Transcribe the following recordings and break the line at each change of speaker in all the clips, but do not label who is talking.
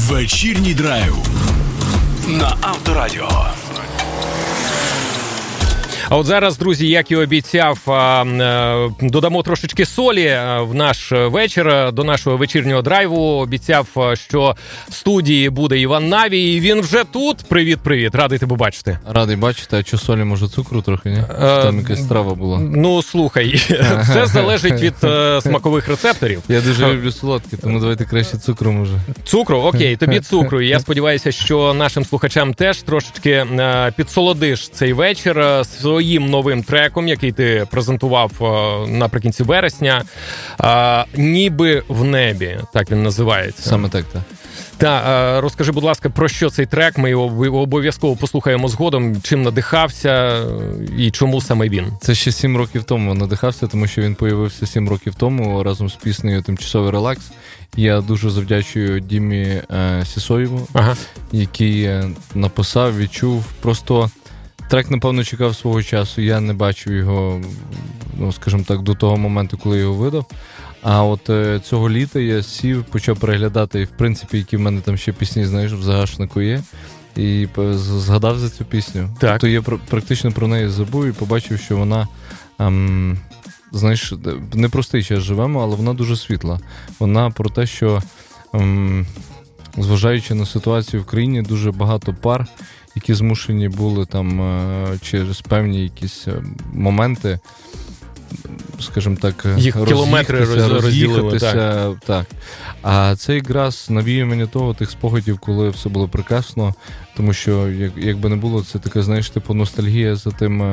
Вечірній драйв на Авторадіо.
А от зараз, друзі, як і обіцяв, додамо трошечки солі в наш вечір, до нашого вечірнього драйву. Обіцяв, що в студії буде Іван Навій, і він вже тут. Привіт-привіт, радий тебе бачити.
Радий бачити, а що солі, може цукру трохи, ні? Там якась страва була.
Ну, слухай, все залежить від смакових рецепторів.
Я дуже люблю солодкі, тому давайте краще цукру, може.
Цукру? Окей, тобі цукру. Я сподіваюся, що нашим слухачам теж трошечки підсолодиш цей вечір своїм новим треком, який ти презентував наприкінці вересня. «Ніби в небі», так він називається.
Саме так, так.
Та, розкажи, будь ласка, про що цей трек? Ми його обов'язково послухаємо згодом. Чим надихався і чому саме він?
Це ще 7 років тому надихався, тому що він появився 7 років тому разом з піснею «Тимчасовий релакс». Я дуже завдячую Дімі Сісоєву, який написав, відчув. Просто трек, напевно, чекав свого часу. Я не бачив його, ну, скажімо так, до того моменту, коли його видав. А от цього літа я сів, почав переглядати, і, в принципі, які в мене там ще пісні, знаєш, в загашнику є. І згадав за цю пісню.
Так.
Тобто я практично про неї забув і побачив, що вона, знаєш, непростий час живемо, але вона дуже світла. Вона про те, що, зважаючи на ситуацію в країні, дуже багато пар, які змушені були там через певні якісь моменти, скажімо так,
їх кілометри роз'їхатися.
Так. А це якраз навіює мені тих спогадів, коли все було прекрасно, тому що, якби не було, це така, знаєш, типу ностальгія за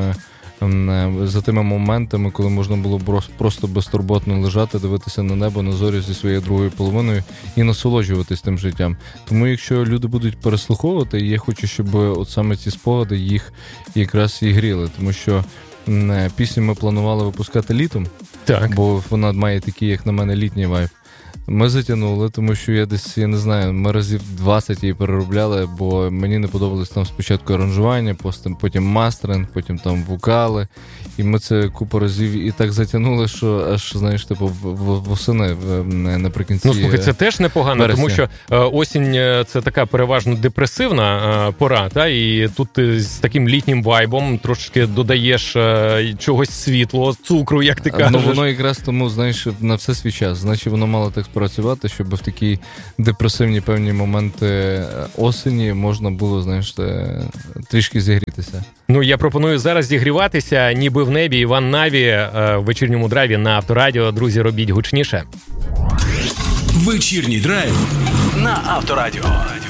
тими моментами, коли можна було просто безтурботно лежати, дивитися на небо, на зорі зі своєю другою половиною і насолоджуватись тим життям. Тому якщо люди будуть переслуховувати, я хочу, щоб от саме ці спогади їх якраз і гріли, тому що пісню ми планували випускати літом,
так.
Бо вона має такий, як на мене, літній вайб. Ми затягнули, тому що я не знаю, ми разів 20 її переробляли, бо мені не подобалось там спочатку аранжування, потім мастеринг, потім там вокали, і ми це купу разів і так затягнули, що аж, знаєш, типу, восени наприкінці.
Ну, слухай, це теж непогано,
вересня.
тому що осінь – це така переважно депресивна пора, та, і тут ти з таким літнім вайбом трошки додаєш чогось світлого, цукру, як ти кажеш.
Ну, воно якраз тому, знаєш, на все свій час, значить воно мало так спрацювати, щоб в такі депресивні певні моменти осені можна було, знаєш, трішки зігрітися.
Ну, я пропоную зараз зігріватися, ніби в небі. Іван Навій в вечірньому драйві на Авторадіо. Друзі, робіть гучніше.
Вечірній драйв на Авторадіо.